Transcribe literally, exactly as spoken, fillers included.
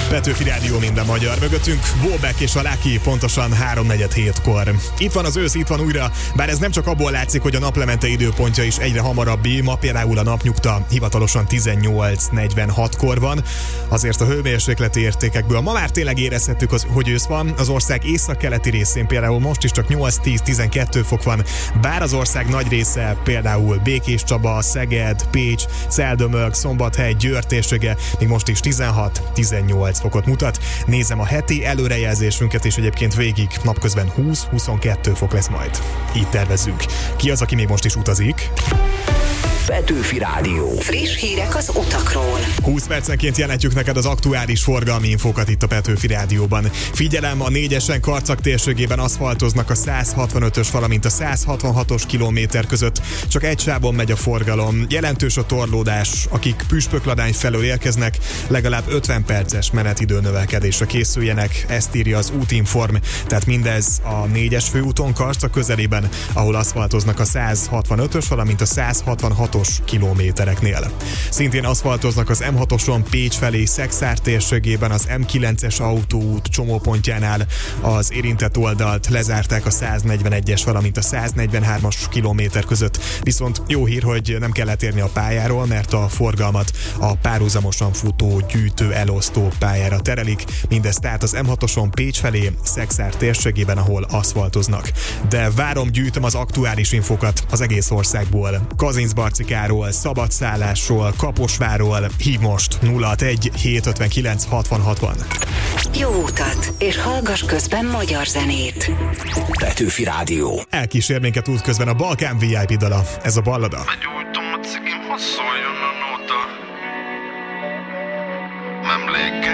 Petőfi Rádió minden magyar mögöttünk, Bóbek és a Lucky pontosan háromnegyed hétkor. Itt van az ősz, itt van újra, bár ez nem csak abból látszik, hogy a naplemente időpontja is egyre hamarabbi, ma például a napnyugta hivatalosan tizennyolc negyvenhatkor van, azért a hőmérsékleti értékekből ma már tényleg érezhettük, az, hogy ősz van, az ország északkeleti részén például most is csak nyolc-tíz-tizenkettő fok van, bár az ország nagy része, például Békéscsaba, Szeged, Pécs, Celldömölk, Szombathely, Győr térsége még most is tizenhat-tizennyolc fokot mutat. Nézem a heti előrejelzésünket, és egyébként végig napközben húsz-huszonkettő fok lesz majd. Így tervezzünk. Ki az, aki még most is utazik? Petőfi Rádió. Friss hírek az utakról. húsz percenként jelentjük neked az aktuális forgalmi infókat itt a Petőfi Rádióban. Figyelem, a négyesen Karcag térségében aszfaltoznak a száz hatvanötös, valamint a száz hatvanhatos kilométer között. Csak egy sávon megy a forgalom. Jelentős a torlódás, akik Püspökladány felől érkeznek, legalább ötven perces menetidő növelkedésre készüljenek. Ezt írja az Útinform. Tehát mindez a négyes főúton Karcag közelében, ahol aszfaltoznak a száz hatvanötös, valamint a száz hatvanhatos kilométereknél. Szintén aszfaltoznak az M hatoson Pécs felé Szexár térségében, az M kilences autóút csomópontjánál, az érintett oldalt lezárták a száznegyvenegyes, valamint a száznegyvenhármas kilométer között. Viszont jó hír, hogy nem kell letérni a pályáról, mert a forgalmat a párhuzamosan futó gyűjtő elosztó pályára terelik, mindez tehát az M hatoson Pécs felé Szexár térségében, ahol aszfaltoznak. De várom, gyűjtöm az aktuális infókat az egész országból. Kazincbarcikáról, szabadszállásról, Kaposvárról. Hív most nulla hatvanegy hétszázötvenkilenc hatvan hatvan. Jó utat, és hallgass közben magyar zenét. Petőfi Rádió. Elkísér minket útközben a Balkán vé i pé dala, ez a ballada.